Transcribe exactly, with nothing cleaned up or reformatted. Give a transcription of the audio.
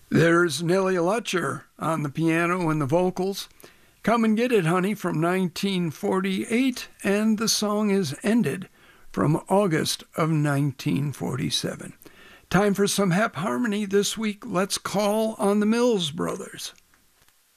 There's Nellie Lutcher on the piano and the vocals. Come and Get It, Honey from nineteen forty-eight, and the song is Ended from August of nineteen forty-seven. Time for some Hep Harmony this week. Let's call on the Mills Brothers.